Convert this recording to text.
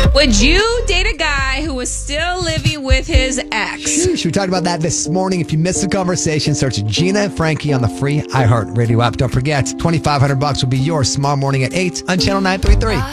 Would you date a guy who was still living with his ex? Sheesh, we talked about that this morning. If you missed the conversation, search Gina and Frankie on the free iHeartRadio app. Don't forget, $2,500 will be yours tomorrow morning at 8 on Channel 933.